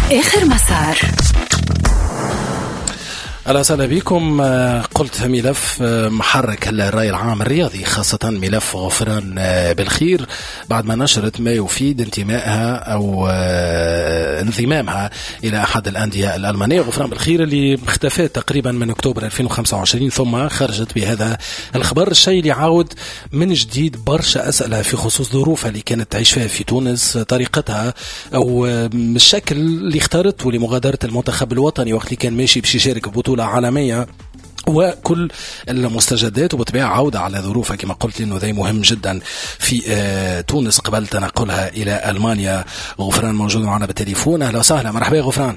آخر مسار. أهلا وسهلا بكم. قلت ملف محرك الرأي العام الرياضي، خاصة ملف غفران بالخير بعد ما نشرت ما يفيد انتمائها أو انضمامها إلى أحد الأندية الألمانية. غفران بالخير اللي اختفت تقريبا من أكتوبر 2025 ثم خرجت بهذا الخبر، الشيء اللي عاود من جديد برشا أسئلة في خصوص ظروفها اللي كانت تعيش فيها في تونس، طريقتها أو الشكل اللي اختارته لمغادرة المنتخب الوطني وقت اللي كان ماشي باش يشارك ببطولة عالمية وكل المستجدات، وبطبيعة عودة على ظروفها كما قلت لأنه ذي مهم جدا في تونس قبل تنقلها إلى ألمانيا. غفران موجود معنا بالتليفون. أهلا وسهلا، مرحبا غفران.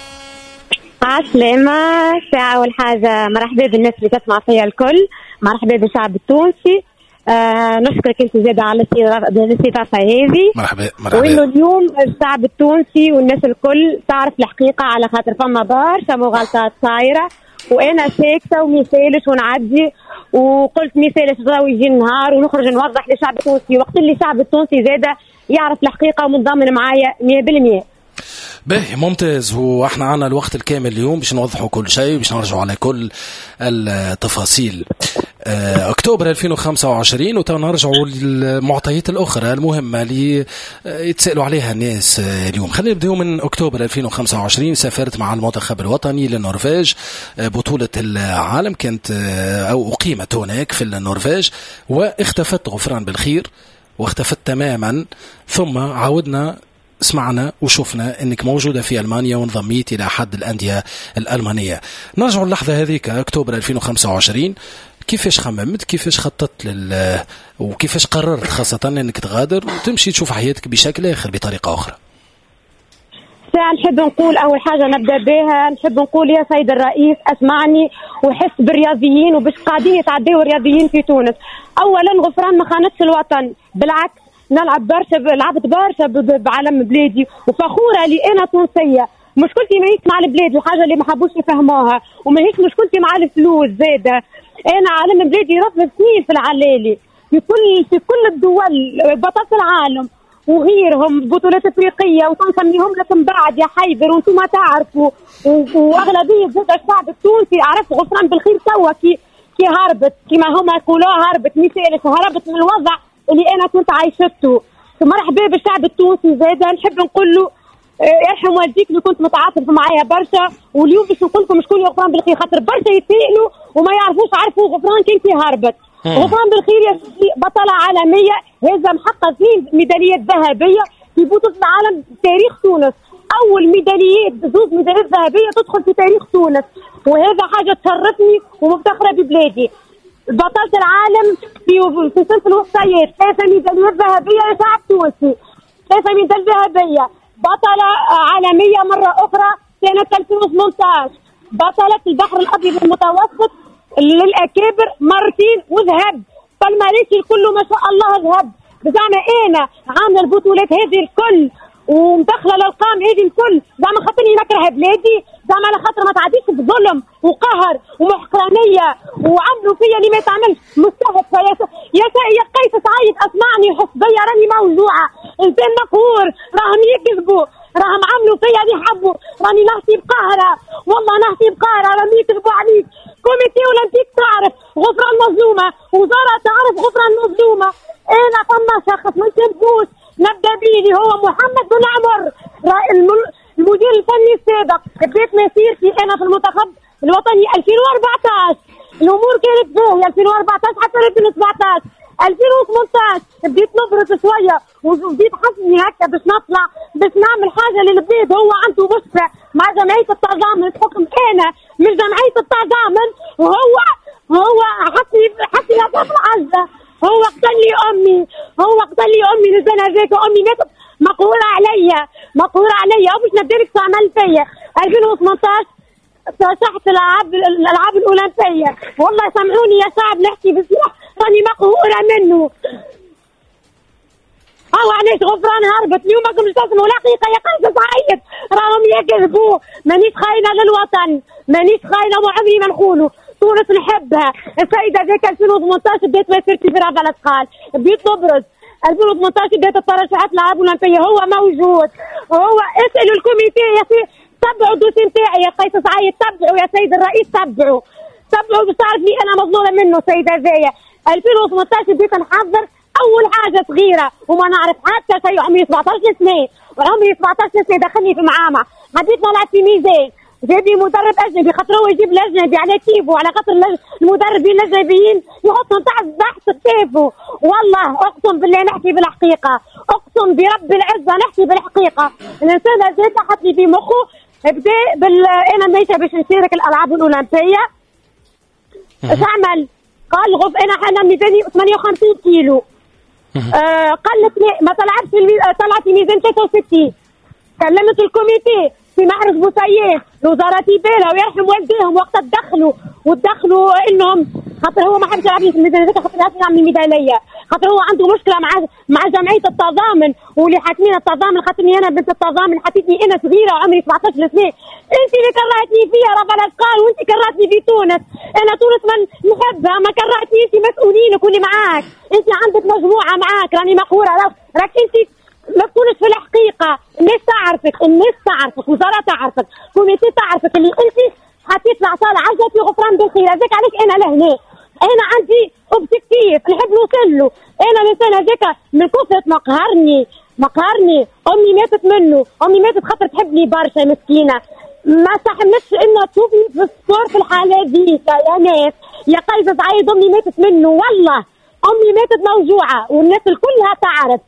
عسلامة. أول حاجة مرحبا بالناس اللي تسمع فيها الكل، مرحبا بالشعب التونسي. نشكرك انت زيادة على الاستضافة هذه. مرحبا. وإنه اليوم الشعب التونسي والناس الكل تعرف الحقيقة، على خاطر فما برشا مغالطات صايرة وأنا ساكتة ومثالش ونعدي، وقلت مثالش راهو يجي النهار ونخرج نوضح للشعب التونسي وقت اللي الشعب التونسي زادة يعرف الحقيقة ومنضمن معايا 100%. باهي ممتاز. واحنا عنا الوقت الكامل اليوم باش نوضحوا كل شيء وباش نرجعوا على كل التفاصيل. اكتوبر 2025 وتنرجعوا للمعطيات الاخرى المهمه اللي يتسالوا عليها الناس اليوم. خلينا نبداو من اكتوبر 2025. سافرت مع المنتخب الوطني للنرويج، بطوله العالم كانت او اقيمت هناك في النرويج، واختفت غفران بالخير واختفت تماما، ثم عودنا سمعنا وشوفنا انك موجودة في ألمانيا وانضميت الى احد الاندية الألمانية. نرجع اللحظة هذيك اكتوبر 2025، كيفاش خممت، كيفاش خططت وكيفاش قررت خاصة انك تغادر وتمشي تشوف حياتك بشكل اخر بطريقة اخرى؟ نحب نقول اول حاجة نبدأ بها، نحب نقول يا سيد الرئيس اسمعني وحس بالرياضيين وباش قاعدين يتعدوا الرياضيين في تونس. اولا غفران ما خانتش الوطن، بالعكس لعبت برشا بعلم بلادي وفخورة لي أنا تونسية. مشكلتي ماهيش مع البلاد، الحاجة اللي ما حبوش يفهموها، وماهيش مشكلتي مع الفلوس زادة. أنا علم بلادي رفض سنين في العلالي في كل الدول، بطلت العالم وغيرهم بطولات افريقيه وتنسميهم لك من بعد يا حيدر وانتم ما تعرفوا. واغلبيه زاد الشعب التونسي عرف غفران بالخير توا كي هربت كما هما يقولوها، هربت مثالك وهربت من الوضع اللي انا كنت عايشته. مرحبا بالشعب التونسي زاده. نحب نقول له ارحم والديك اللي كنت متعاطف معايا برشا، واليوم باش نقول لكم شكون غفران بالخير، خاطر برشا يتسائلوا وما يعرفوش عرفوا غفران كي هربت. غفران بالخير يا سيدي بطلة عالمية، هذا محقق فيه ميداليات ذهبية في بطولة العالم تاريخ تونس، أول زوج ميداليات ذهبية تدخل في تاريخ تونس، وهذا حاجة تشرفني ومفتخرة ببلادي. بطلة العالم في صنف الوسطيات 3 ميداليات ذهبية يا شعب تونسي، 3 ميداليات ذهبية. بطلة عالمية مرة أخرى سنة 2018، بطلة البحر الأبيض المتوسط للأكابر مرتين وذهب، فالماليزي كله ما شاء الله ذهب. زعما أنا عاملة البطولات هذه الكل ومدخلة الأرقام هذه الكل زعما خاطرني نكره بلادي، زعما على خاطر ما تعديش بظلم وقهر ومحقرانية وعملوا فيا اللي ما يتعملش. مستهدفة يا قيس تعيط اسمعني حسبية راني موجوعة، إنسان مقهور، راهم يكذبوا، راهم عملوا فيا اللي حبوا، راني نحكي بقهرة، والله نحكي بقهرة، راهم يكذبوا عليك. كوميتي أولمبيك تعرف غفران مظلومة، وزارة تعرف غفران مظلومة. أنا فما شخص ما نسبوش نبدأ بيه هو محمد بن عمر المدير الفني السابق. بديت مسيرتي أنا في المنتخب الوطني 2014، الأمور كانت باهية 2014 حتى 2017. 2018 بديت نبرز شوية وبديت حسني هكا باش نطلع باش نعمل حاجة للبلاد. هو عنده مشكلة مع جمعية التضامن بحكم أنا من جمعية التضامن، وهو حسي لها في العزة. هو قتل لي أمي لزنا ذاك، أمي ماتت مقهورة عليا وباش نديرك تعمل فيا. 2018 ترشحت الألعاب الأولمبية، والله سامحوني يا شعب نحكي بصراحة راني مقهورة منه. علاش غفران هربت اليوم راكم مش تسمعوا الحقيقة يا قيس سعيد، راهم يكذبوا. مانيش خاينة للوطن، مانيش خاينة وعمري ما نقولوا. تونس نحبها. السيدة ذاك 2018 بديت مسيرتي في رفع الأثقال، بديت نبرز 2018 بداية الترشحات الألعاب الأولمبية، هو موجود. هو اسألوا الكوميتي يا سيدي، تبعوا الدوسي نتاعي يا قيس سعيد، تبعوا يا سيد الرئيس، تبعوا باش تعرف لي انا مظلومه منه سيده هذايا. 2018 بديت نحضر اول حاجه صغيره وما نعرف حتى شيء، عمري 17 سنه، وعمري 17 سنه دخلني في المعامه، حبيت نلعب في ميزان، جاب لي مدرب اجنبي خاطر هو يجيب الاجنبي على كيفه، على خاطر المدربين الاجنبيين يحطهم تحت كتافه. والله اقسم بالله نحكي بالحقيقه، اقسم برب العزه نحكي بالحقيقه. الانسان هذا حط لي في مخه بدا انا ماشيه باش نشارك الالعاب الاولمبيه. ايش عمل؟ قال غف انا ميزاني 58 كيلو. قال لك ما طلعت طلعت في ميزان 63. كلمت الكوميتي في محرز بوسيين، الوزاره بالها ويرحم والديهم وقت تدخلوا انهم خاطر هو ما حبش يلعب في الميزان هذاك، خاطر لازم يعمل ميداليه، خاطر هو عنده مشكله مع جمعيه التضامن واللي حاكمين التضامن، خاطرني انا بنت التضامن حطيتني انا صغيره وعمري 17 سنه. انت اللي كرهتني فيها رفع الاثقال، وانت كرهتني في تونس. انا تونس من نحبها، ما كرهتني انت مسؤولينك واللي معاك، انت عندك مجموعه معاك راني مقهوره، راك انت ما تكونش في الحقيقه. الناس تعرفك، وزاره تعرفك، كوميتي تعرفك اللي انت حطيت العصا العجله في غفران بالخير. هذاك علاش انا لهنا، انا عندي اوبجيكتيف نحب نوصل له. انا الانسان هذاك من كثره ما قهرني امي ماتت منه، امي ماتت خاطر تحبني برشا مسكينه، ما استحملتش انها تشوفني في الصور في الحالات دي يا ناس. يا قيس سعيد امي ماتت منه، والله امي ماتت موجوعه والناس الكلها تعرف.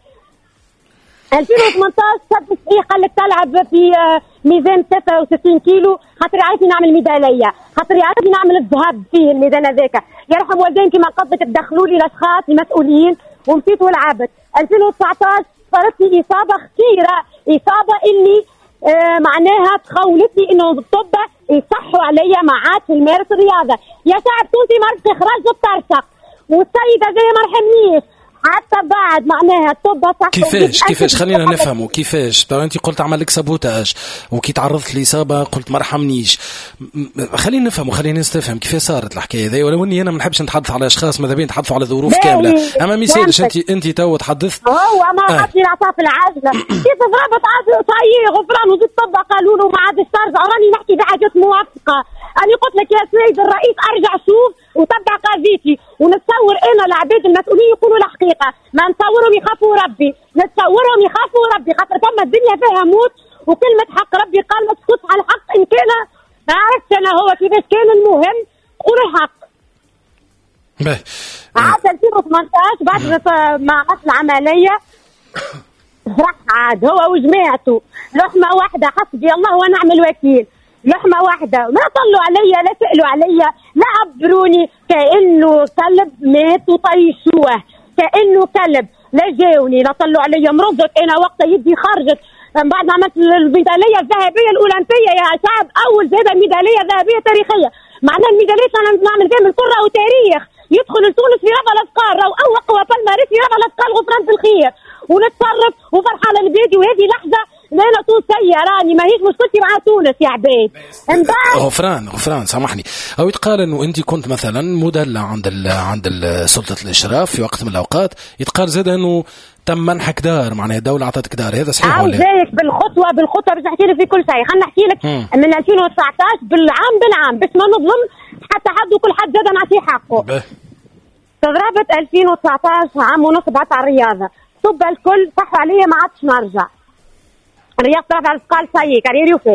2018 سبت فيه قال لك تلعب في ميزان 63 كيلو، خاطر عرفني نعمل ميداليه، خاطر عرفني نعمل الذهب فيه الميدان هذاك. يرحم والدين كما قصدك تدخلوا لي الاشخاص المسؤولين ومشيت ولعبت. 2019 صارت لي اصابه خطيره، اصابه اللي معناها تخولتني انه الطب يصحوا عليا ما عادش نمارس الرياضه. يا شعب تونسي مرض اخراج الترشق، والسيد هذا ما رحمنيش حتى بعد معناها الطب صح. كيفاش خلينا نفهموا كيفاش. طبعا انت قلت عمل لك سابوتاج وكي تعرضت لإصابة قلت ما رحمنيش. خلينا نفهموا، خلينا نستفهم كيفاش صارت الحكايه هذه. ولو اني انا ما نحبش نتحدث على اشخاص، ماذا بين نتحدثوا على ظروف كامله. اما ما يصيرش انت تو تحدثت هو ما عطني العصا في العجله كيف ضربت صايي غفران وزيد طب قالوا له ما عادش ترجع. راني نحكي بحاجات موافقه. انا قلت لك يا سيد الرئيس ارجع شوف وتبع قضيتي، ونتصور انا العباد المسؤولين يقولوا الحقيقه، ما نتصورهم يخافوا ربي، نتصورهم يخافوا ربي، خاطر فما الدنيا فيها موت وكلمه حق ربي قال ما تسكتش على الحق. ان كان عرفت انا هو كيفاش كان المهم قول الحق. عاد 2018 بعد ما عملت العمليه راح عاد هو وجماعته لحمه واحده، حسبي الله ونعم الوكيل، لحمه واحده، ما طلوا عليا لا سالوا عليا لا عبروني، كانه كلب مات وطيشوه، كانه كلب لا جاوني لا طلوا عليا. مرضت انا وقتها يدي خرجت بعد ما عملت الميداليه الذهبيه الاولمبيه يا شعب، اول زاده ميداليه ذهبيه تاريخيه. معناها الميداليات انا نعمل فيها من قره وتاريخ، يدخل لتونس في رفع الاثقال او اقوى بالمارس في رفع الاثقال غفران بالخير، ونتصرف وفرحانه لبلادي. وهذه لحظه لا تونسيه، راني ماهيش مشكلتي مع تونس يا عباد. غفران سامحني، او يتقال انه انت كنت مثلا مدلع عند سلطه الاشراف في وقت من الاوقات، يتقال زاد انه تم منحك دار، معناها الدوله عطتك دار، هذا صحيح ولا؟ عاوزاك بالخطوه باش نحكي لك في كل شيء. خلينا نحكي لك من 2019 بالعام باش ما نظلم حتى حد وكل حد زاد نعطيه حقه. تضربت 2019 عام ونص بعت على الرياضه، طب الكل صحوا عليا ما عادش نرجع. الرياض رفع الاثقال سيء كارير وفي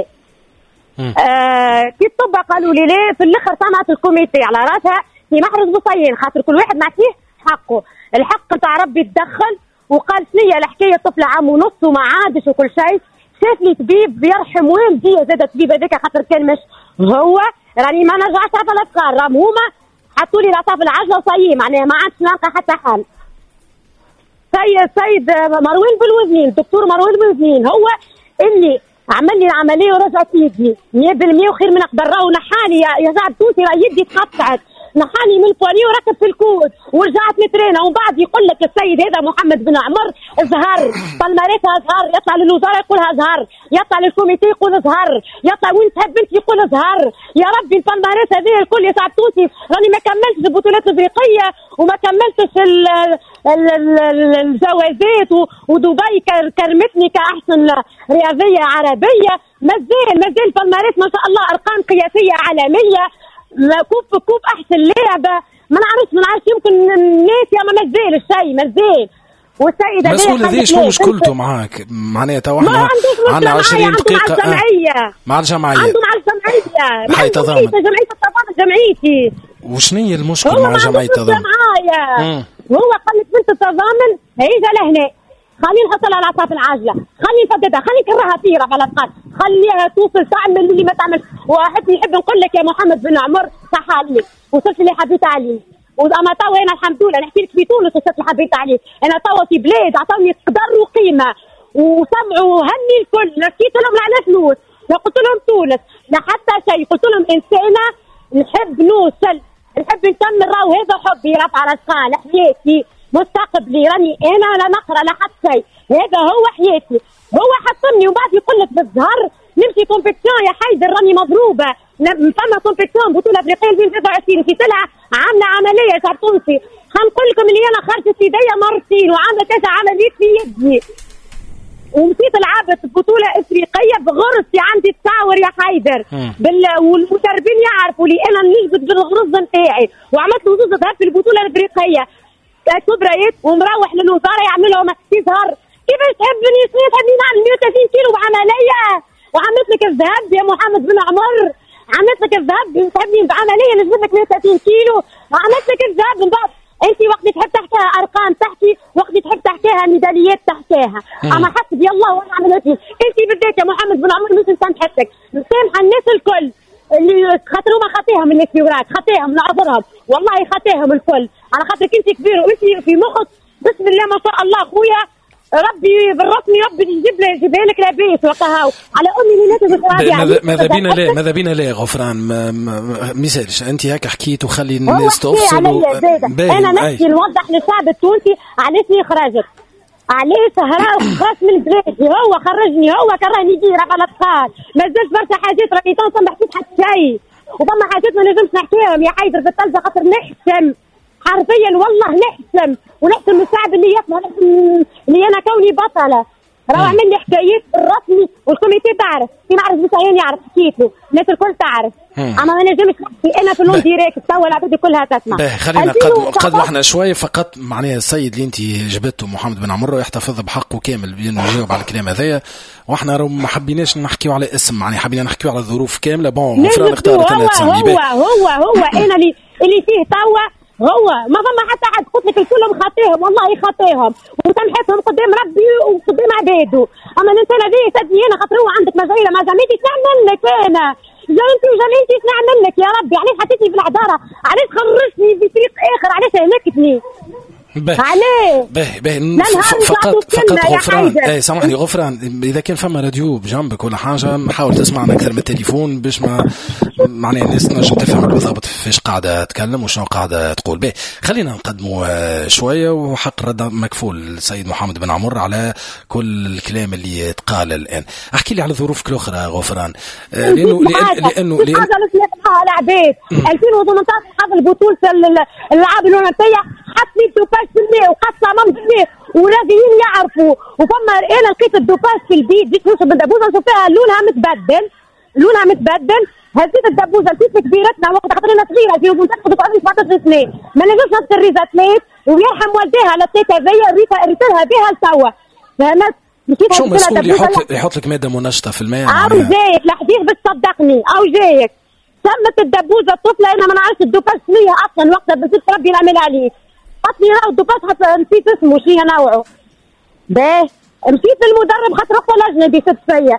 كي الطب قالوا لي ليه في الاخر سمعت الكوميتي على راسها في محرز بوصيين، خاطر كل واحد نعطيه حقه. الحق نتاع ربي تدخل وقال شنيا الحكايه طفل عام ونص وما عادش وكل شيء. شاف لي طبيب يرحم والدي، زاد الطبيب هذاك خاطر كان مش هو راني ما نرجعش رفع الاثقال، راهم هما حطوا لي العصا في العجله وصيي، معناها ما عادش نلقى حتى حل. سيد مروان بالوزنين، الدكتور مروان بالوزنين هو اللي عمل لي العمليه ورجعت يدي 100% وخير من قدر. راهو نحاني يا شعب تونسي، راه يدي تقطعت نحاني من البولي وركب في الكود ورجعت نترينا. ومن بعد يقول لك السيد هذا محمد بن عمر ازهر بالماريتها ازهر، يطلع للوزاره يقولها ازهر، يطلع للكوميتي يقول ازهر، يطلع وين تحب انت يقول ازهر. يا ربي البالماريت هذه الكل يا شعب تونسي، راني ما كملتش البطولات الافريقيه وما كملتش الجوازات ودبي كرمتني كاحسن رياضيه عربيه. مازال بالماريت ما شاء الله ارقام قياسيه عالميه، كوب احسن لعبه. ما نعرفش يمكن الناس يا ما مازال الشيء مازال. والسيد مسؤول هذه شو مشكلته معاك؟ معناتها واحنا عندنا 20 دقيقه مع الجمعيه، عنده مع الجمعيه حي تضامن، جمعيه التضامن جمعيتي. وشنو هي المشكله مع جمعيه التضامن؟ هو قال لك بنت التضامن هيجا لهنا، خلينا نحط لها العصا في العاجله، خلينا نفددها، خلينا نكرهها فيه على الاقل، خليها توصل تعمل اللي ما تعمل. واحد يحب نقول لك يا محمد بن عمر صح عليك، وصلت اللي حبيت عليه. واما توا انا الحمد لله نحكي لك في تونس وصلت اللي حبيت عليه. انا توا في بلاد عطوني قدر وقيمه وسمعوا هني الكل. حكيت لهم لا على فلوس، لا قلت لهم تونس، لا حتى شيء. قلت لهم انسانه نحب نوصل، نحب نكمل. راهو هذا حبي رفع راسخان حياتي مستقبلي، راني انا لا نقرا لا حتى شيء، هذا هو حياتي. هو حطني وبعد يقول لك بالظهر نمشي كومبيتيشن يا حيدر راني مضروبه. فما كومبيتيشن بطوله افريقيه 2023 في سلعه عامله عمليه شعب تونسي. حنقول لكم اللي انا خرجت يديا مرتين وعامله 9 عمليات في يدي، ومشيت لعبت بطوله افريقيه بغرزتي عندي التاور يا حيدر والمدربين يعرفوا لي انا نجبد بالغرز نتاعي. وعملت له زوز ذهب في البطوله الافريقيه كبريت ومروح للوزاره يعملوا مكسي ظهر. كيفاش تحبني تحبني نعمل 130 كيلو بعمليه؟ وعملت لك الذهب يا محمد بن عمر، عملت لك الذهب. تحبني بعمليه نجبد لك 130 كيلو، عملت لك الذهب. من بعد انت وقت تحب تحكيها ارقام تحكي، وقت تحب تحكيها ميداليات تحكيها. اما حسبي الله ونعم الوكيل. انت بالذات يا محمد بن عمر مش نسامحك، نسامح الناس الكل اللي خاطروا ما خاطيهم اللي في وراك، خاطيهم نعذرهم والله، خاطيهم الكل على خاطرك انت كبير وانت في مخك بسم الله ما شاء الله. خويا ربي بالرسمي ربي يجيبها لك لاباس وقهاو على امي اللي ماذا بينا لا غفران ما يسالش. انت هكا حكيت وخلي الناس تفصل. انا نحكي نوضح للشعب التونسي علاش خرجت، علاش خرجت من بلادي. هو خرجني، هو كرهني يدير على الاطفال. ما زلت برشا حاجات راني تنصح ما حكيت حتى شيء، وفما حاجات ما نجمش نحكيهم يا حيدر في التلفزه خاطر نحسم حرفيا والله نحسم، ونحسم الشعب اللي يسمع، نحسم اللي انا كوني بطله. راهو عمل لي حكايات الرسمي والكوميتي تعرف، في معرض بوسعيان يعرف حكيت له، الناس الكل تعرف. اما ما نجمش نحكي انا في اللون ديريكت توا العباد كلها تسمع. خلينا قد احنا شوي فقط. معناها السيد اللي انت جبته محمد بن عمر يحتفظ بحقه كامل بانه يجاوب على الكلام هذايا، واحنا ما حبيناش نحكيو على اسم، يعني حبينا نحكيو على الظروف كامله. بون غفران اختارت انها تسمي هو انا اللي فيه توا هو ما فما حتى حد قلت لك الكلهم خاطيهم والله خاطيهم وسامحتهم قدام ربي وقدام عباده. اما الانسان هذه سدني انا خاطر هو عندك مزايا ما زعمتي نعمل لك انا جنتي وجنيتي نعمل لك يا ربي. علاش حطيتني في العذاره؟ علاش خرجتني بطريق اخر؟ علاش هلكتني؟ فقط غفران. سامحني غفران، اذا كان فما راديو بجنبك ولا حاجه حاول تسمعنا اكثر من التليفون باش ما معناها الناس تنجم تفهم بالضبط فيش قاعده تتكلم وشنو قاعده تقول. خلينا نقدموا شويه وحق الرد مكفول السيد محمد بن عمر على كل الكلام اللي تقال الان. احكي لي على ظروفك الاخرى غفران، لانه العباد 2018 حصل بطوله الالعاب الاولمبيه حطني الدوباج في الماء وقص امام في الماء وراجعين يعرفوا. وفما انا لقيت الدوباج في البيت، جيت نوصل بالدبوزه نشوف فيها لونها متبدل. هزيت الدبوزه لقيت كبيرتنا وقت خاطر انا صغيره في منطقه عمري 17 سنه ما نجمش نصير ريزاتليت، ويرحم والديها لطيت هذيا ريتها بها لتوا. فهمت؟ شو مسؤول يحط لك ماده منشطه في الماء؟ او جايك لحديك بس صدقني او جايك سمت الدبوزه الطفله. انا ما نعرفش الدوباج شنو اصلا وقتها، بس ربي نعمل عليه. قالت لي راهو الدوباج نسيت اسمه شنو نوعه. باهي مشيت للمدرب خاطر اختي الاجنبي ست فيا.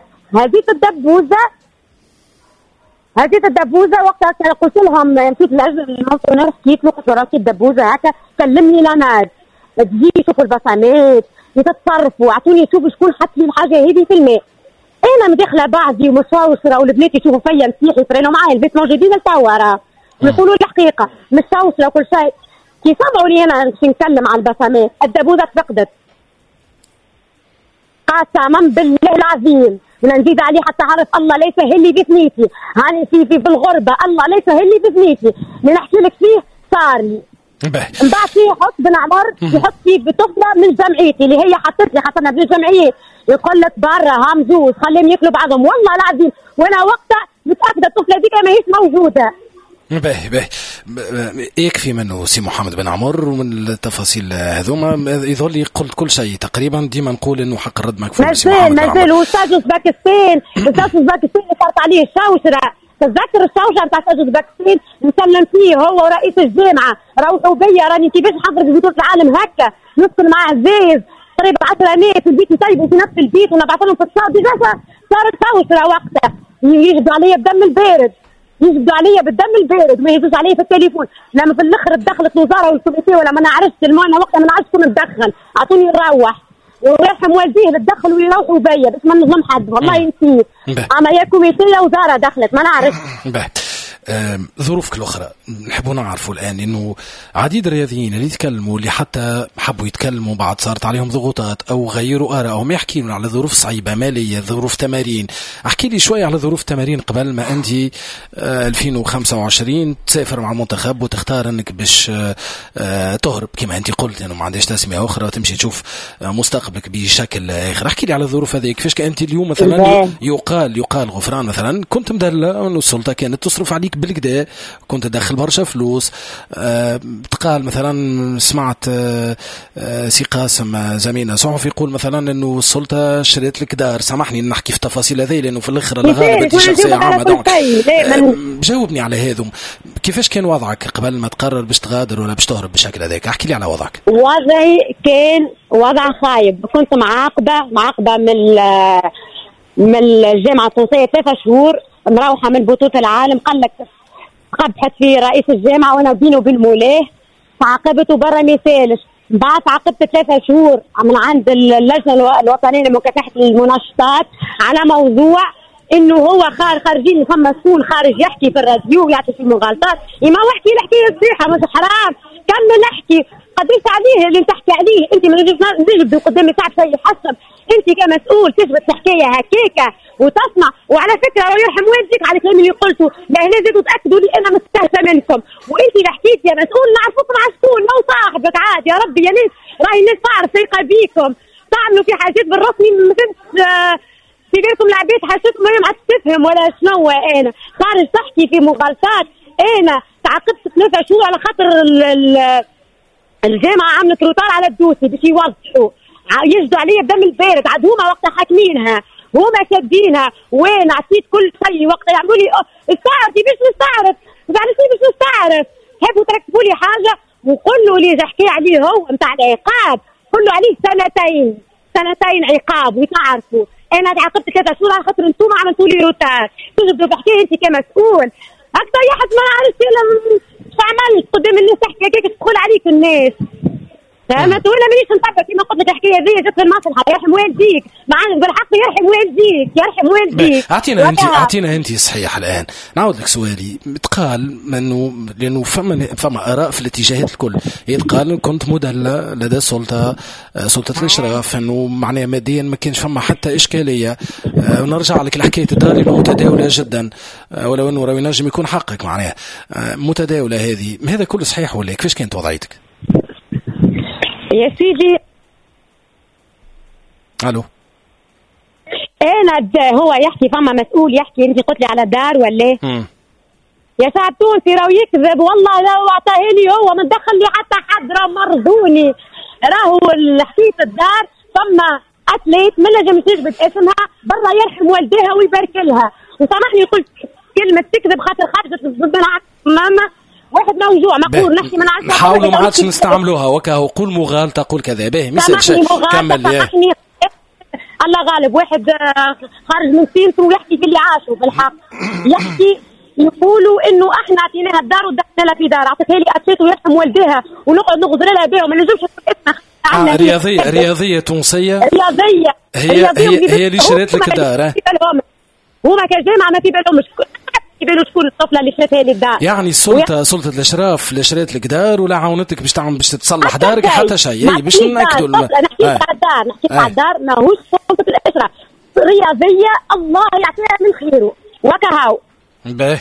هذه الدبوزه وقتها قلت لهم مشيت للاجنبي حكيت له قلت له راكي الدبوزه هكا كلمني لناد تجي شوفوا البصمات يتصرفوا اعطوني شوفوا شكون حط لي الحاجه هذه في الماء. انا مدخله بعضي ومشاوشره والبنات يشوفوا فيا مسيح يفرنوا معايا البيت موجودين لتوا يقولوا الحقيقه مش توصل كل شيء. كي سمعوا لي انا نتكلم على البسامات الدبوزه فقدت قسما بالله العظيم، ولا نزيد عليه حتى عرف الله لا يسهل لي بثنيتي، هاني في الغربه الله لا يسهل لي بثنيتي، اللي نحكي لك فيه صار لي. من بعد يحط بن عمر يحط فيه بطفله من جمعيتي اللي هي حطت لي حطنا بالجمعيه، يقول لك برا همزوز خليهم ياكلوا بعضهم، والله العظيم وانا وقتها متاكده الطفله دي ما هيش موجوده. باهي يكفي منه سي محمد بن عمر ومن التفاصيل هذوما يظل لي قلت كل شيء تقريبا. ديما نقول انه حق الرد مكفول سي محمد بن عمر. مازال استاذ اوزباكستان صارت عليه الشوشره، تتذكر الشوشره تاع استاذ اوزباكستان نسلم فيه هو ورئيس الجامعه روحوا بيا راني كيفاش حضرت بطوله العالم هكا ندخل معاه الزايز قريب 10 ناس في البيت يطيبوا في نفس البيت ونبعث لهم في الصاد ديجا صارت شوشره وقتها يجبدوا عليا بدم البارد، يجبدوا عليا بالدم البارد وما يهزوش عليا في التليفون. لما في الاخر دخلت الوزاره والكوميتيه ولا ما نعرفش المعنى وقتها ما نعرفش كون ندخل اعطوني نروح ويرحم والديه اللي تدخلوا ويروحوا بيا بس ما نظلم حد والله نسيت. اما يا كوميتيه وزاره دخلت ما نعرفش. ظروفك الأخرى نحبوا نعرفوا الآن إنه عديد الرياضيين اللي يتكلموا اللي حتى حبوا يتكلموا بعد صارت عليهم ضغوطات أو غيروا آرائهم يحكي لنا على ظروف صعيبة مالية، ظروف تمارين. أحكي لي شوي على ظروف تمارين قبل ما أنت 2025 تسافر مع المنتخب وتختار أنك باش تهرب كما أنت قلت إنه ما عندهاش تسمية أخرى وتمشي تشوف مستقبلك بشكل آخر. أحكي لي على الظروف هذه كيفاش كأنت اليوم مثلا يقال غفران مثلا كنت مدلة أنه السلطة كانت تصرف عليك بالكدا، كنت تدخل برشا فلوس. تقال مثلا سمعت سي قاسم زميلنا صحفي يقول مثلا انه السلطه شريت لك دار. سامحني نحكي في التفاصيل هذه لانه في الاخر الغالب انت شخصيه عامه. جاوبني على هذا، كيفاش كان وضعك قبل ما تقرر باش تغادر ولا باش تهرب بالشكل هذاك؟ احكي لي على وضعك. وضعي كان وضع خايب، كنت معاقبه من الجامعه التونسيه 3 شهور مروحه من بطوله العالم. قال لك قبحت في رئيس الجامعه وانا بينه بالمولاه تعاقبته برا مثالش. بعد تعاقبت 3 شهور من عند اللجنه الوطنيه لمكافحه المنشطات على موضوع انه هو خارجين ثم مسؤول خارج يحكي في الراديو ويعطي في المغالطات. ما احكي الحكايه الصحيحه مش حرام، كمل احكي قديش عليه اللي تحكي عليه انت. ما نجي قدامي صعب شيء يحسب انت كمسؤول تثبت الحكايه هكاكه وتصنع. وعلى فكره لو يرحم والديك على الكلام اللي قلته لا لازم تاكدوا لي انا مستهتره منكم. وانت اللي حكيت يا مسؤول نعرفكم على شكون لو صاحبك عادي يا ربي يا ناس راهي الناس تعرف ثقه بيكم تعملوا في حاجات بالرسمي ما فهمتش في بالكم العباد حاجتكم ما عادش تفهم ولا شنو. انا خارج تحكي في مغالطات. انا تعاقبت 3 شهور على خاطر الجامعه عملت روتار على الدوسي باش يوضحوا يجدوا عليا بدم البارد. عاد هما وقتها حاكمينها هما شادينها وانا عطيت كل شيء وقتها يعملوا لي استعرضي باش نستعرض باش نستعرض. حبوا تركبوا لي حاجه وقولوا لي احكي عليه هو نتاع العقاب قولوا عليه سنتين عقاب وتعرفوا. انا تعاقبت 3 شهور على خاطر انتم عملتوا لي روتار. تجدوا تحكي انت كمسؤول اكثر يا حد ما نعرفش الا عملت قدام الناس تحكي كيف تدخل عليك الناس. ما تقول مانيش نطبق كما قلت لك الحكايه هذه جات المصلحه يرحم والديك معاك بالحق يرحم والديك. اعطينا انت صحيح. الان نعاود لك سؤالي. تقال انه لانه فما اراء في الاتجاهات الكل يتقال كنت مدلة لدى سلطه الاشراف انه معناها ماديا ما كانش فما حتى اشكاليه. ونرجع لك لحكايه الدار اللي متداوله جدا ولو انه راهي نجم يكون حقك معناها متداوله هذه. هذا كله صحيح ولا كيفاش كانت وضعيتك؟ يا سيدي الو انا هو يحكي فما مسؤول يحكي انت قلت لي على الدار ولا يا شعب تونسي راهو يكذب والله لو عطاه لي هو ما دخل لي حتى حد راه مرضوني. راهو حكايه الدار فما اتليت من نجم تثبت اسمها برا يرحم والديها ويبارك لها. وسامحني قلت كلمه تكذب خاطر خرجت ضد ماما واحد موجوع مقهور نحكي ما نعرفش نحاولوا ما عادش نستعملوها وكاهو قول مغالطه قول كذا باهي مثل شيء كمل الله غالب. واحد خارج من سينته ويحكي في اللي عاشوا بالحق يحكي يقولوا انه احنا اعطيناها الدار ودخلنا لها في دار اعطيتها لي اتشيت ويرحم والديها ونقعد نغزر لها بها وما نجمش اسمها رياضيه تونسيه هي اللي شريت لك الدار. هما كجامعه ما في بالهمش يبانوا شكون الطفله اللي شرتها لي الدار. يعني سلطه الاشراف اللي شريت لك دار ولا عاونتك باش تتصلح دارك حتى شيء باش ناكدوا. نحكي على الدار ماهوش سلطه الاشراف، رياضيه الله يعطيها من خيره وكهو. باهي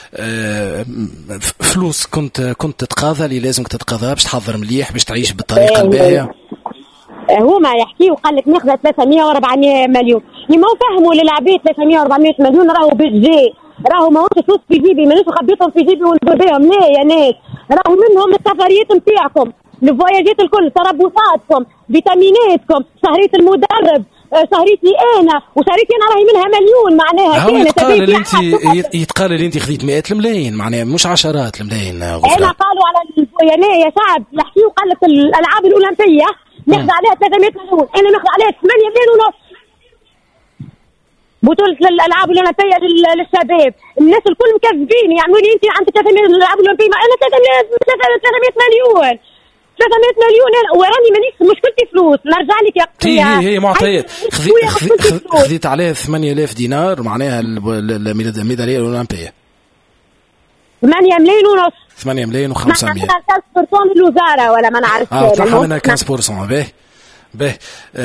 فلوس كنت تتقاضى اللي لازمك تتقاضى باش تحضر مليح باش تعيش بالطريقه الباهيه. هما يحكي وقال لك ناخذ 300 و400 مليون، يما فهموا للعبيد 300 و400 مليون راهو بيجي، راهو ماهوش فلوس في جيبي، مانيش خبيتهم في جيبي وندور بهم. لا يا ناس، راهو منهم السفريات نتاعكم، الفواياجات الكل، تربصاتكم، فيتاميناتكم، شهريه المدرب، شهريتي انا وشهريتي انا راهي منها مليون. معناها يتقال اللي انت خذيت مئات الملايين، معناها مش عشرات الملايين. انا قالوا على يا شعب يحكي وقال لك الالعاب الاولمبيه ناخذ عليها 300 مليون، انا ناخذ عليها 8 مليون ونص. بطولة الالعاب الاولمبيه للشباب، الناس الكل مكذبين يعملوا لي انت عندك 300 الالعاب الاولمبيه، انا 300 مليون 300 مليون وراني مانيش مشكلتي فلوس. نرجع لك يا اختي هي معطيات خذيت عليها 8000 دينار معناها الميداليه الاولمبيه 8 مليون ونص 8 مليون و500 من الوزاره ولا ما نعرفش طلع منها 15%. باهي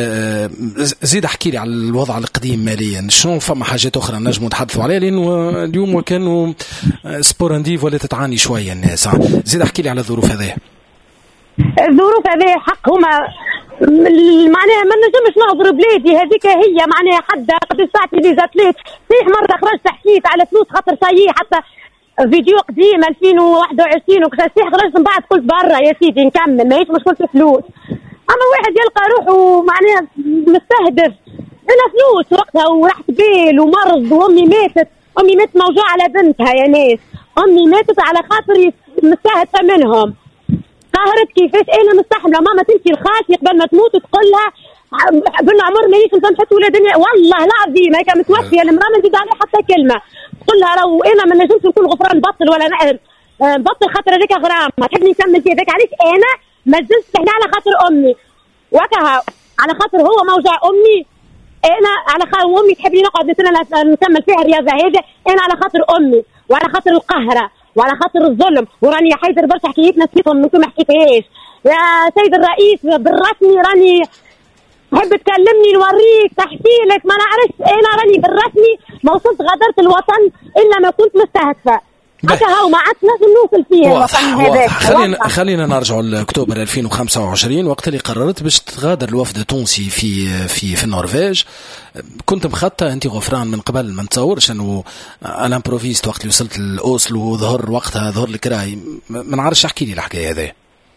زيد احكي لي على الوضع القديم ماليا، شنو فما حاجات اخرى نجموا نتحدثوا عليها لانه اليوم وكانوا سبورانديف ولا تتعاني شويه الناس. زيد احكي لي على الظروف هذه. الظروف هذه حق هما معناها ما نجمش نعذر بلادي هذيك، هي معناها حدا قد ساعتي اللي جات ليك صحيح مره خرجت حكيت على فلوس خاطر شيء حتى فيديو قديم 2021 وكذا خرجت من بعد قلت برا يا سيدي نكمل ماهيش مشكلة فلوس. اما واحد يلقى روحه معناها مستهدف انا فلوس وقتها وراحت بال ومرض وامي ماتت موجوعة على بنتها يا ناس، امي ماتت على خاطر مستهدفة منهم. قهرت كيفاش انا مستحمله ماما تمشي لخالتي قبل ما تموت تقول لها بالعمر مانيش مسامحت ولادني والله العظيم هيك متوفيه المراه ما نزيد عليها حتى كلمه، تقول لها راهو انا ما نجمش نكون غفران نبطل ولا نبطل خاطر هذيك غرام ما تحبني نكمل فيها هذاك علاش انا ما زلت هنا على خاطر امي وكها على خاطر هو موجع امي، انا على خاطر امي تحبني نقعد نكمل فيها الرياضه هذه، انا على خاطر امي وعلى خاطر القهره وعلى خاطر الظلم. وراني حيدر برشا حكايات نسيتهم منكم ما حكيتهاش يا سيد الرئيس بالرسمي، راني تحب تكلمني نوريك تحكي لك ما نعرفش، انا راني بالرسمي ما وصلت غادرت الوطن الا ما كنت مستهدفه هكا هاو ما عادش لازم نوصل فيه الوطن هذاك. خلينا نرجعوا لاكتوبر 2025 وقت اللي قررت باش تغادر الوفد التونسي في النرويج. كنت مخطة انت غفران من قبل ما نتصورش انه الامبروفيست وقت اللي وصلت لاوسلو ظهر وقتها ظهر لك راي ما نعرفش احكي لي الحكايه هذه.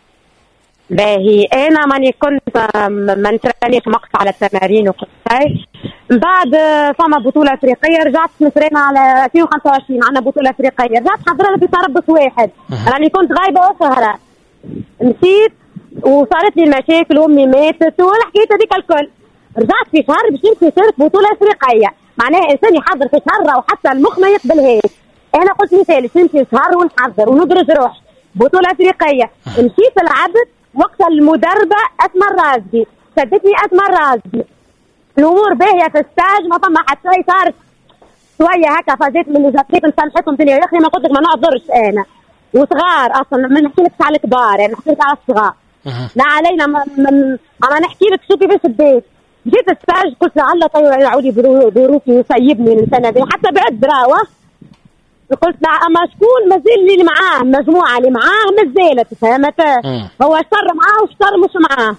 باهي انا ماني كنت ما نترانيش مقطع على التمارين وقتاي بعد فما بطوله افريقيه رجعت نترينا على 2025 عندنا بطوله افريقيه رجعت حضرنا في تربص واحد راني كنت غايبه وسهره مشيت وصارت لي المشاكل وامي ماتت والحكايه هذيك الكل رجعت في شهر باش نمشي نشارك بطوله افريقيه معناها انسان يحضر في شهر وحتى المخ ما يقبلهاش. انا قلت مثالي نمشي شهر ونحضر وندرج روحي بطوله افريقيه مشيت لعبت وقت المدربة أسمى الرازبي شدتني أسمى الرازبي الأمور باهية في الستاج ما فما حتى شيء صارت شوية هكا فازت من اللي جاتليك نسامحتهم تاني يا أخي ما قلت لك ما نعذرش أنا وصغار أصلا ما نحكي لك على الكبار يعني نحكي لك على الصغار لا علينا ما نحكي لك شو كيفاش البيت جيت الستاج قلت لعل طيب يعودي ظروفي ويسيبني من سنة دي حتى بعد دراوة قلت اما شكون مازال اللي معاه مجموعه اللي معاه مازالت فهمت هو اشتر معاه واشتر مش معاه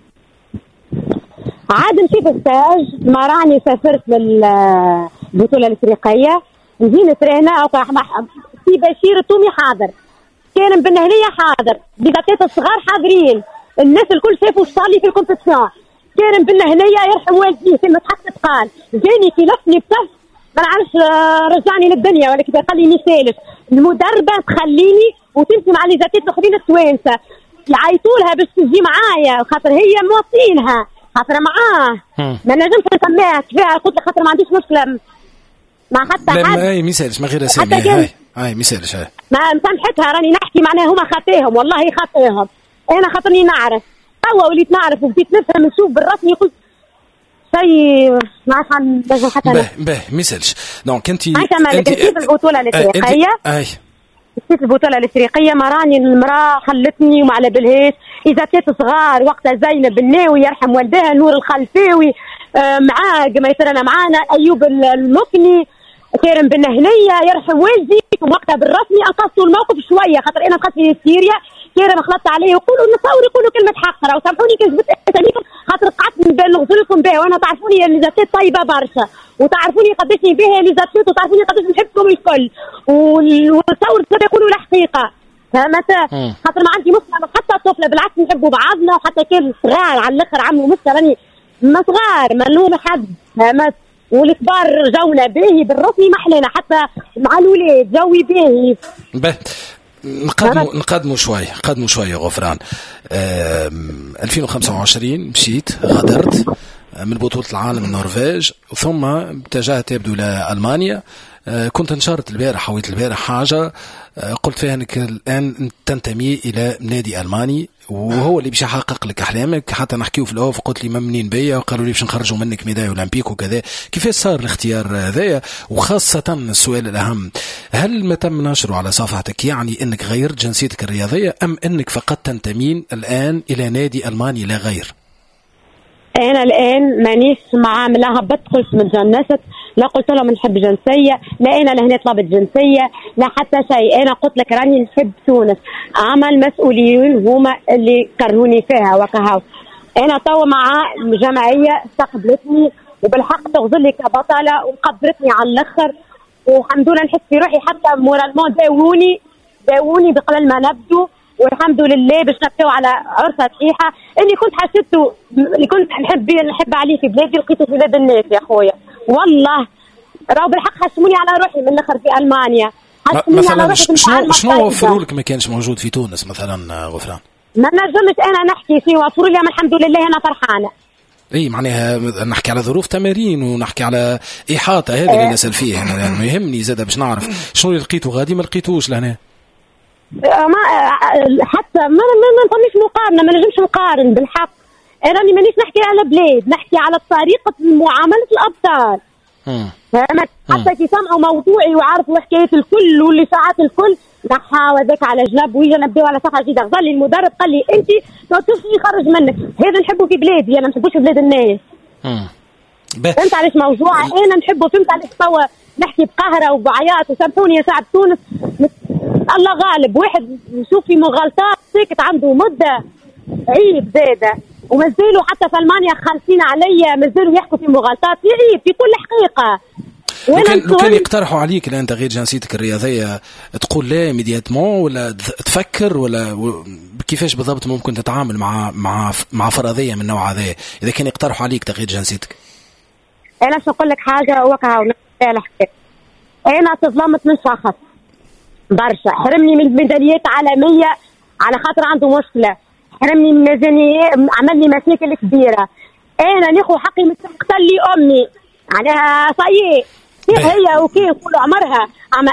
عاد مشيت الستاج ما راني سافرت للبطوله الافريقيه نجي نترينا في بشير التومي حاضر كان بن هنيه حاضر بذاتات الصغار حاضرين الناس الكل شافوا اش صار لي في الكومبيتيشن كان بن هنيه يرحم والديه كلمه حق تقال جاني كلفني بتف ما نعرفش رجعني للدنيا ولا كذا خليني سالف المدربه تخليني وتمشي مع لي زاتيت الاخرين التوانسه يعيطوا لها باش تجي معايا خاطر هي موصينها خاطر معاه ما نجمش نسميها كفايه قلت لها خاطر ما عنديش مشكله مع حتى حد هاي ميسالش ما غير اسامي هاي ميسالش هاي ما مسامحتها راني نحكي معناها هما خاطيهم والله خاطيهم انا خاطرني نعرف هو وليت نعرف وبديت نفهم نشوف بالرسمي قلت شيء ما عادش نجم حتى باهي ما يسالش. دونك انت نسيت البطوله الافريقيه. نسيت البطوله الافريقيه. ما راني المراه خلتني وما على بالهاش. اذا كانت صغار وقتها زينب الناوي يرحم والدها، نور الخلفاوي معاه كما يصيرنا معانا، ايوب المكني، كريم بن هنيه يرحم والدي، وقتها بالرسمي انقذوا الموقف شويه خاطر انا دخلت في سوريا. كريم خلطت عليه يقولوا نصور يقولوا كلمه حقره وسامحوني كذبت اساميكم خاطر قعدت نغزل لكم بها، وانا تعرفوني اللي زاتات طيبه برشا وتعرفوني قداش بها اللي زاتات وتعرفوني قداش نحبكم الكل، والتصور يقولوا الحقيقه فهمت. خاطر ما عندي مشكله حتى طفله بالعكس نحبوا بعضنا، وحتى كان صغار على الاخر عملوا مشكله راني ما صغار ما نلوم حد فهمت. والكبار جونا باهي بالرسمي محلنا حتى مع الولاد جوي باهي. نقدموا شويه غفران. 2025 مشيت غادرت من بطولة العالم النرويج، ثم اتجهت يبدو لألمانيا. كنت نشرت البارح حويت البارح حاجة قلت فيها انك الان تنتمي الى نادي الماني وهو اللي باش يحقق لك احلامك. حتى نحكيو في الاول فقلت لي ممنين بيا وقالوا لي باش نخرجوا منك ميداي اولمبيك وكذا. كيفاش صار الاختيار هذايا؟ وخاصة السؤال الاهم، هل ما تم نشره على صفحتك يعني انك غيرت جنسيتك الرياضية ام انك فقط تنتمين الان الى نادي الماني لا غير؟ انا الان مانيش مع لا هبطت قلت متجنست، لا قلت لهم نحب جنسيه، لا انا لهنا طلبت جنسيه لا حتى شيء. انا قلت لك راني نحب تونس، اما المسؤولين هما اللي كرهوني فيها وكهو. انا توا مع جمعيه استقبلتني وبالحق تغزل لي كبطله وقدرتني على الاخر، والحمد لله نحس في روحي حتى مورالمون داووني بقبل ما نبدو، والحمد لله باش نبتاو على عرسه صحيحه. اللي كنت حسيته اللي كنت نحب عليه في بلادي لقيته في بلاد الناس يا خويا والله. راهو بالحق حسموني على روحي من الاخر في المانيا. مثلا شنو وفروا لك ما كانش موجود في تونس مثلا غفران؟ ما نجمش انا نحكي فيه وفروا لي، الحمد لله انا فرحانه. اي معناها نحكي على ظروف تمارين ونحكي على احاطه، هذا اللي نسال فيه يعني يهمني زاد باش نعرف شنو اللي لقيته غادي ما لقيتوش لهنا. ما حتى ما نفهمش مقارنه، ما نجمش نقارن بالحق. راني مانيش نحكي على بلاد، نحكي على طريقه معامله الابطال. فهمت؟ حتى كي سمعوا موضوعي وعرفوا حكايه الكل واللي ساعات الكل نحاو هذاك على جنب ويجي نبداو على صفحه جديده. غزل لي المدرب قال لي انت ما تشوفش يخرج منك، هذا نحبه في بلادي انا ما نحبوش في بلاد الناس. فهمت علاش موضوع انا نحبه، فهمت علاش توا نحكي بقهره وبعياط وسامحوني يا شعب تونس. الله غالب، واحد نشوف في مغالطات ساكت عنده مده عيب زاده، ومازالوا حتى في المانيا خالصين عليا مازالوا يحكوا في مغالطات، في عيب في كل حقيقه. لو كان يقترحوا عليك الان تغيير جنسيتك الرياضيه تقول لا ميدياتمون ولا تفكر ولا كيفاش بالضبط ممكن تتعامل مع فرضيه من نوع هذا اذا كان يقترحوا عليك تغيير جنسيتك؟ انا باش نقول لك حاجه وقعوا الحكايه. انا تظلمت من شخص برشا، حرمني من ميداليات عالميه على خاطر عنده مشكله، حرمني من ميزانيه، عمل لي مشاكل كبيره. انا ناخذ حقي من قتل لي امي عليها صايي هي وكي يقولوا عمرها اما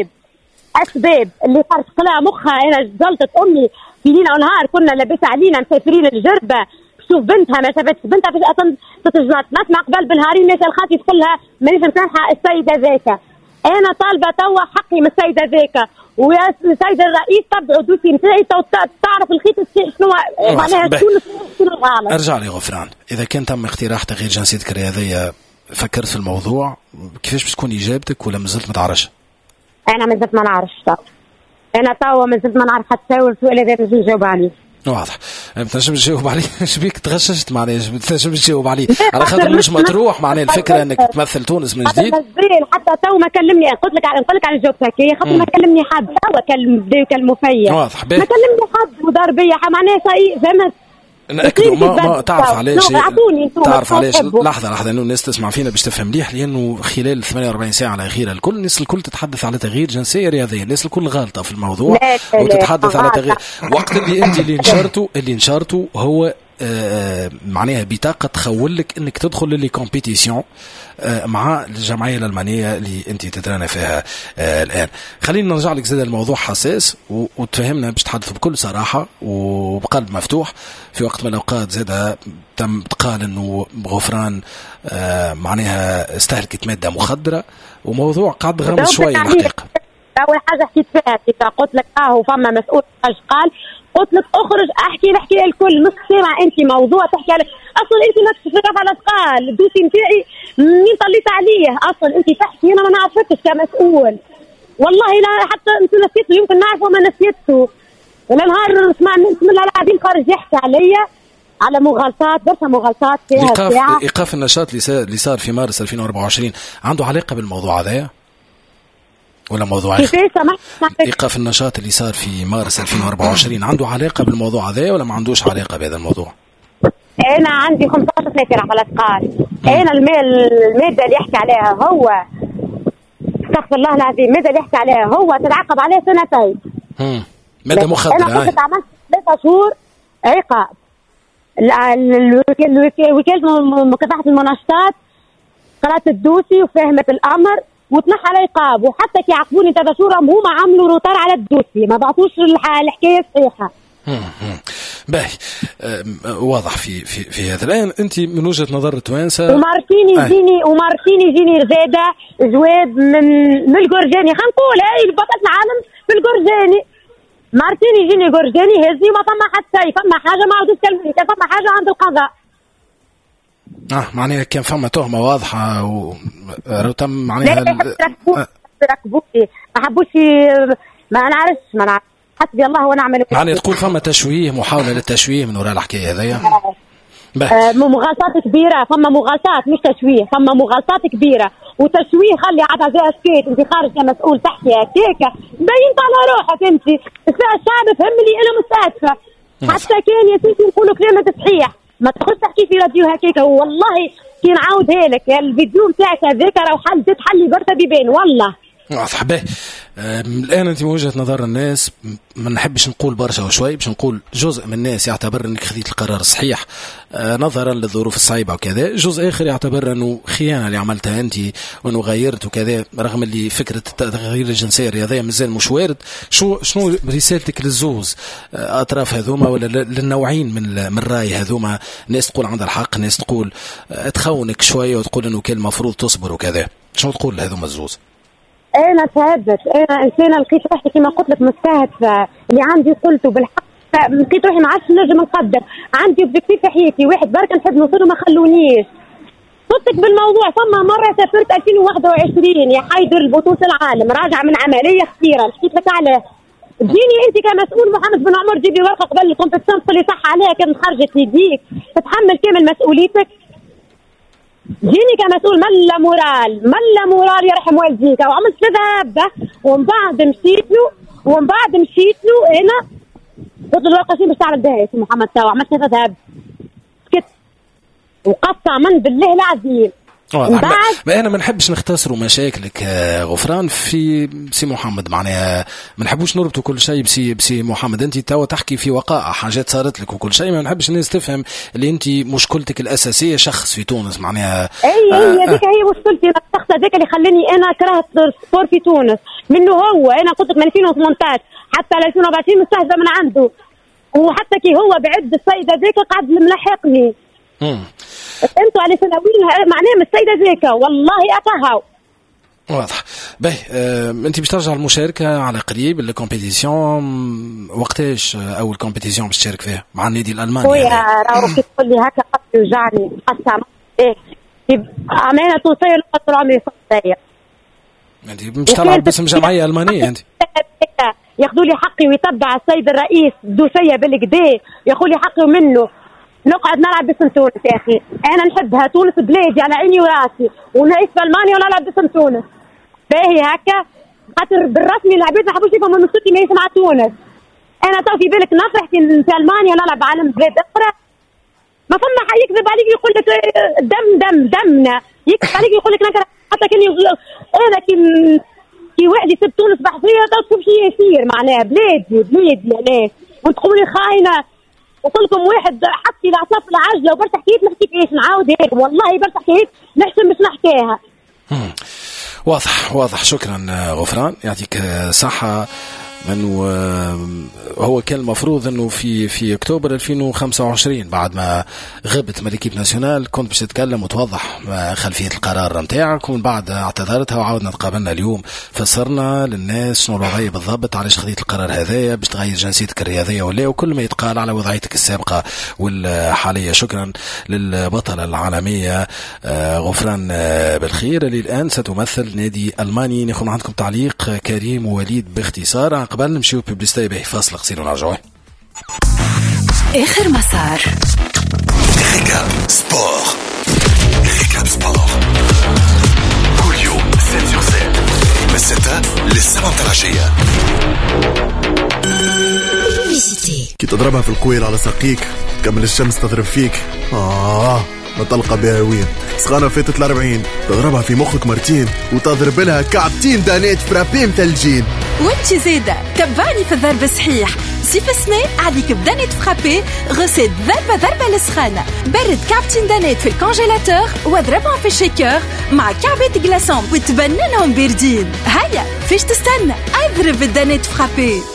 اسباب اللي فرق لها مخها. انا جلطت امي في ليله ونهار، كنا لاباس علينا مسافرين الجربه شوف بنتها ما شافتش بنتها باش تتجلط، نسمع قبل بالهارين ناس الخاطي تقول لها مانيش مسامحه السيده ذاك. انا طالبه توا حقي من السيده ذاك، ويا السيد الرئيس تبعوا دوسي نتاعي تعرف الخيط شنو معناها شنو الغلط. ارجع لي غفران، اذا كان تم اقتراح تغيير جنسيتك الرياضيه فكرت في الموضوع كيفاش بتكون اجابتك ولا مازلت ما تعرفش؟ انا مازلت ما نعرفش، انا توا مازلت ما نعرف حتى السؤال هذا باش نجاوب عليه. واضح ما تنجمش تجاوب عليه. شبيك تغششت معناها ما تنجمش تجاوب عليه على خاطر مش مطروح معناها الفكره انك تمثل تونس من جديد. حتى تو ما كلمني، قلت لك على الجواب هكايا خاطر ما كلمني حد، توا بداو يكلموا فيا واضح ما كلمني حد ودار بيا معناها صحيح فهمت. نأكدوا ما تعرف علاش تعرف علاش. لحظة إنه الناس تسمع فينا باش تفهم مليح، لأنه خلال 48 ساعة الأخيرة الناس الكل تتحدث على تغيير جنسية رياضية، الناس الكل غالطة في الموضوع وتتحدث على تغيير. وقت اللي أنت اللي نشرته هو معناها بطاقة تخولك انك تدخل للي كومبيتيسيون مع الجمعية الألمانية اللي انت تترانا فيها الآن. خلينا نرجع لك زاد الموضوع حساس وتفهمنا باش تحدث بكل صراحة وبقلب مفتوح. في وقت من الأوقات زاد تم تقال انه غفران معناها استهلكت مادة مخدرة وموضوع قاعد غامض شوية الحقيقة. أول حاجة حكيت فيها قلت لك فما مسؤول قال قلت لك اخرج احكي الكل نص ساعة انت موضوع تحكي عليه اصلا انت ما تشوفي على الاثقال الدوسي نتاعي مين طليت عليه اصلا انت تحكي انا ما نعرفكش كمسؤول والله لا حتى انت نسيته يمكن نعرفه ما نسيته ولا نهار نسمع من اللاعبين خارج يحكي عليا على مغالطات برشا مغالطات فيها ايقاف النشاط اللي صار في مارس 2024 عنده علاقة بالموضوع هذا ولا موضوع إيقاف النشاط اللي صار في مارس 2024 عنده علاقة بالموضوع هذا ولا ما عندوش علاقة بهذا الموضوع؟ أنا عندي 15 سنة على الأثقال. أنا المادة اللي يحكي عليها هو استغفر الله العظيم المادة اللي يحكي عليها هو تتعاقب عليه سنتين. مادة مخدرة. أنا كنت عملت 3 شهور عقاب. وكالة مكافحة المناشطات قرأت الدوسي وفهمت الأمر وتنحى العقاب وحتى كي يعاقبوني 3 شهور هما عملوا روتار على الدوسي ما بعطوش الحكايه صحيحه. باهي واضح في هذا. الان انت من وجهه نظر توانسه ومارتيني يجيني زاده جواب من الجورجاني خلينا نقول هاي بطلة العالم في الجورجاني مارتيني يجيني جورجاني هزي ما فما حتى شيء فما حاجه ما عادوش كلمني كان فما حاجه عند القضاء. معناها كان فما تهمة واضحة وتم معناها ركبوكي ما حبوش ما نعرفش حسبي الله ونعم الوكيل. يعني تقول فما تشويه محاولة للتشويه من وراء الحكاية هذيا. مغالطات كبيرة فما مغالطات مش تشويه فما مغالطات كبيرة وتشويه خلي عاد زي سكيت انت خارج كمسؤول تحكي هكاك بينت على روحك انت الشعب فهم لي انا مستهدفة حتى كان يا سيدي نقولوا كلمة صحيح ما تخش تحكي في راديو هكاك والله كي نعاودها لك الفيديو نتاعك هذاك راه تحلي برشا بيبان والله. واضح به. الان انت من وجهه نظر الناس ما نحبش نقول برشا وشوي باش نقول جزء من الناس يعتبر انك خذيت القرار الصحيح نظرا للظروف الصعيبه وكذا، جزء اخر يعتبر انه خيانه اللي عملتها انت وانه غيرت وكذا، رغم اللي فكره تغيير الجنسيه الرياضيه مازال مش وارد. شنو رسالتك للزوز اطراف هذوما ولا للنوعين من الراي هذوما؟ ناس تقول عندها الحق، ناس تقول تخونك شويه وتقول انه كان المفروض تصبر وكذا. شنو تقول لهذوما الزوز؟ انا تعبت، انا انسانه لقيت روحي كما قلت لك مستهدفه، اللي عندي قلته بالحق لقيت روحي ما عادش نجم نقدر، عندي اوبجيكتيف في حياتي واحد برك نحب نوصل وما خلونيش. صدق بالموضوع ثم مره سافرت 2021 يا حيدر البطوله العالم راجعه من عمليه خطيره حكيت لك عليه. تجيني انت كمسؤول محمد بن عمر جيبي ورقه قبل الكومبيتيشن تقولي صح عليها كانت خرجت يديك تتحمل كامل مسؤوليتك. جيني كمسؤول ملا مورال يرحم والديك وعملت كذا هبه ومن بعد مشيت له انا قلت له الورقه شي باش تعمل بها يا محمد توا عملت كذا هبه سكت وقطع من بالله العظيم. ما انا ما نحبش نختصروا مشاكلك غفران في سي محمد، معناها ما نحبوش نربطوا كل شيء بسي محمد. انت توا تحكي في وقائع حاجات صارت لك وكل شيء، ما نحبش الناس تفهم اللي انت مشكلتك الاساسيه شخص في تونس معناها. اي هذيك هي مشكلتي، انا الشخص هذاك اللي خلاني انا كرهت السبور في تونس منه هو. انا قلت لك من 2018 حتى 2024 مستهزئ من عنده، وحتى كي هو بعد السيد هذاك قاعد ملحقني. انتوا على سنوين معناه من السيدة ذيك والله أتهاو. واضح. باهي انت باش ترجع المشاركة على قريب الكومبيتيسيون، وقتاش اول كومبيتيسيون باش تشارك فيها مع النادي الالماني؟ خويا راهو كي تقول لي هكا قد يوجعني حتى امانه توصيه لقطر عمري صدقيه. انت باش تلعب باسم جمعيه المانيه انت؟ ياخذوا لي حقي ويتبع السيد الرئيس دوسيه بالكدا ياخذوا لي حقي منه. نقعد نلعب باسم تونس يا اخي، انا نحبها تونس بلادي على عيني وراسي، ونعيش في المانيا ونلعب باسم تونس. باهي هكا خاطر بالرسمي العباد ما حبوش يفهموا نفسي ما يسمع تونس. انا تو في بالك نفرح في المانيا نلعب عالم بلاد اخرى، ما فما يكذب عليك يقول لك دمنا يكذب عليك يقول لك نكره. حتى كان انا كي واحد يسيب تونس بحثيه تشوف شي يصير معناها بلادي يا ناس وتقولي خاينه. وقول لكم واحد حكي العصا في العجله وبرشا حكيت ما حكيتش نعاود هيك والله برشا حكيت نحسن مش نحكيها. واضح. شكرا غفران، يعطيك صحة. منو هو كان المفروض انه في اكتوبر 2025 بعد ما غبت من ليكيب ناسيونال كنت باش تتكلم وتوضح خلفيه القرار نتاعك، ومن بعد اعتذرتها وعاودنا تقابلنا اليوم فسرنا للناس شنو الوضعيه بالضبط، علاش خذيت القرار هذايا باش تغير جنسيتك الرياضيه ولا، وكل ما يتقال على وضعيتك السابقه والحاليه. شكرا للبطله العالميه غفران بالخير اللي الان ستمثل نادي الماني. ناخذ عندكم تعليق كريم ووليد باختصار قبل نمشيو ببليستاي به فاصل قصير ونرجعوا. آخر مسار ريكاب سبور. ريكاب سبور كل يوم 7/7 من 6 للسبعة العشية. كي تضربها في الكويل على ساقيك كمل الشمس تضرب فيك ما تلقى بها وين سخانة فاتت 40 تضربها في مخك مرتين وتضرب لها كعبتين دانات فرابين ثلجين. وانت زيادة تبعني في الضرب الصحيح صيف سنين عليك بدانات فرابي غسيل ضربة للسخانة برد كعبتين دانات في الكونجيلاتور واضربهم في الشيكر مع كعبات جلاسون وتبننهم باردين. هيا فيش تستنى اضرب الدانات فرابي.